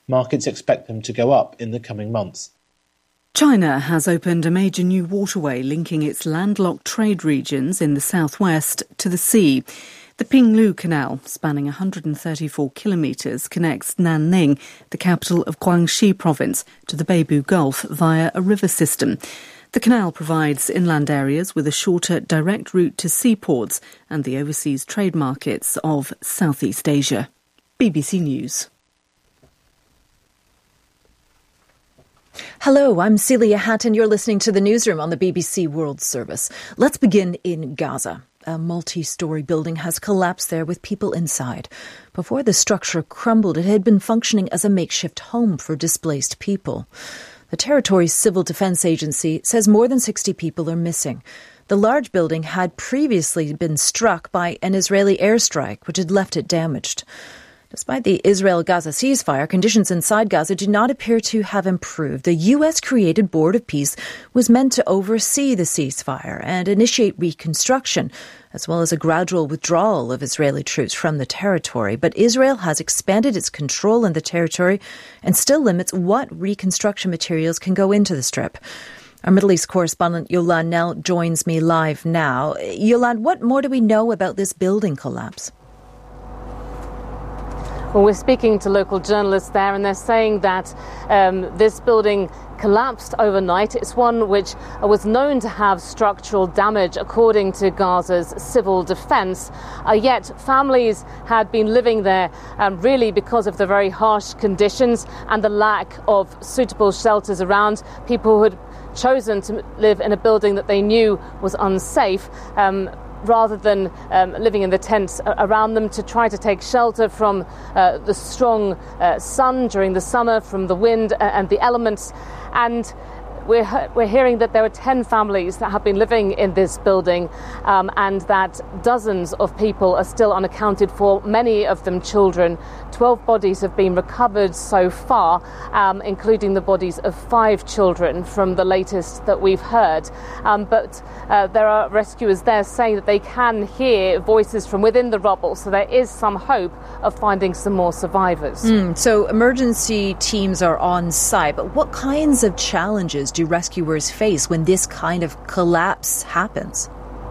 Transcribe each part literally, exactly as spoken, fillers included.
markets expect them to go up in the coming months. China has opened a major new waterway linking its landlocked trade regions in the southwest to the sea. The Pinglu Canal, spanning one hundred thirty-four kilometres, connects Nanning, the capital of Guangxi province, to the Beibu Gulf via a river system. The canal provides inland areas with a shorter direct route to seaports and the overseas trade markets of Southeast Asia. B B C News. Hello, I'm Celia Hatton. You're listening to the newsroom on the B B C World Service. Let's begin in Gaza. A multi-storey building has collapsed there with people inside. Before the structure crumbled, it had been functioning as a makeshift home for displaced people. The territory's Civil Defence Agency says more than sixty people are missing. The large building had previously been struck by an Israeli airstrike, which had left it damaged. Despite the Israel-Gaza ceasefire, conditions inside Gaza do not appear to have improved. The U S-created Board of Peace was meant to oversee the ceasefire and initiate reconstruction, as well as a gradual withdrawal of Israeli troops from the territory. But Israel has expanded its control in the territory and still limits what reconstruction materials can go into the strip. Our Middle East correspondent Yolande Knell joins me live now. Yolande, what more do we know about this building collapse? Well, we're speaking to local journalists there, and they're saying that um, this building collapsed overnight. It's one which was known to have structural damage, according to Gaza's civil defence. Uh, yet families had been living there um, really because of the very harsh conditions and the lack of suitable shelters around. People who had chosen to live in a building that they knew was unsafe, um, rather than um, living in the tents around them, to try to take shelter from uh, the strong uh, sun during the summer, from the wind and the elements. And we're, we're hearing that there are ten families that have been living in this building, um, and that dozens of people are still unaccounted for, many of them children. Twelve bodies have been recovered so far, um, including the bodies of five children from the latest that we've heard. Um, but uh, there are rescuers there saying that they can hear voices from within the rubble, so there is some hope of finding some more survivors. Mm, so emergency teams are on site, but what kinds of challenges do rescuers face when this kind of collapse happens?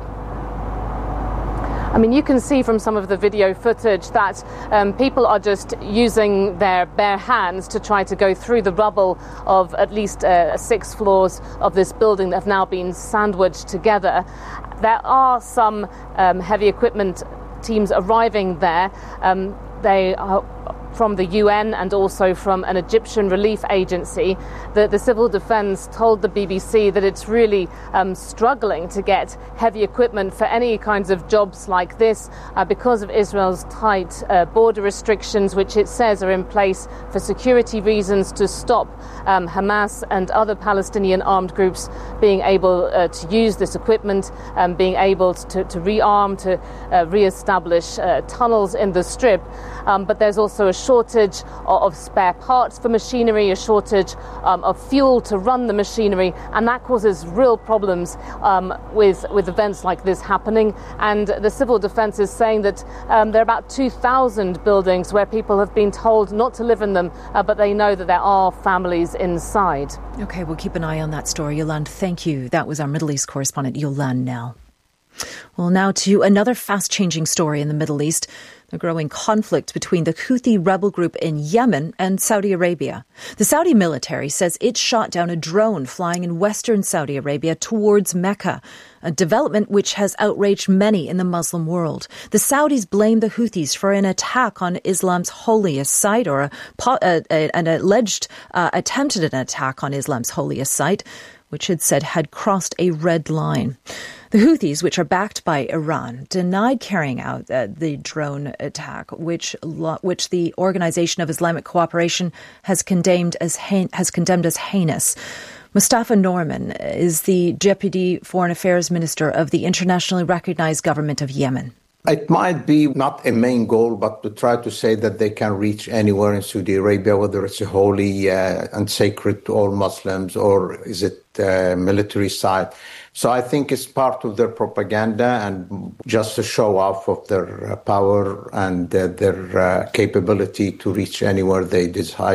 I mean, you can see from some of the video footage that um, people are just using their bare hands to try to go through the rubble of at least uh, six floors of this building that have now been sandwiched together. There are some um, heavy equipment teams arriving there. Um, they are from the U N and also from an Egyptian relief agency. The, the civil defence told the B B C that it's really um, struggling to get heavy equipment for any kinds of jobs like this uh, because of Israel's tight uh, border restrictions, which it says are in place for security reasons to stop um, Hamas and other Palestinian armed groups being able uh, to use this equipment, um, being able to, to rearm, to uh, re-establish uh, tunnels in the strip. Um, but there's also a shortage of spare parts for machinery, a shortage um, of fuel to run the machinery, and that causes real problems um, with, with events like this happening. And the civil defence is saying that um, there are about two thousand buildings where people have been told not to live in them, uh, but they know that there are families inside. OK, we'll keep an eye on that story. Yolande, thank you. That was our Middle East correspondent, Yolande Knell. Well, now to another fast-changing story in the Middle East. The growing conflict between the Houthi rebel group in Yemen and Saudi Arabia. The Saudi military says it shot down a drone flying in western Saudi Arabia towards Mecca, a development which has outraged many in the Muslim world. The Saudis blame the Houthis for an attack on Islam's holiest site, or a, a, a, an alleged uh, attempted an attack on Islam's holiest site, which it said had crossed a red line. The Houthis, which are backed by Iran, denied carrying out uh, the drone attack, which which the Organization of Islamic Cooperation has condemned as hein- has condemned as heinous. Mustafa Norman is the Deputy Foreign Affairs Minister of the internationally recognized government of Yemen. It might be not a main goal, but to try to say that they can reach anywhere in Saudi Arabia, whether it's a holy uh, and sacred to all Muslims, or is it a military site. So I think it's part of their propaganda and just a show off of their uh, power and uh, their uh, capability to reach anywhere they desire.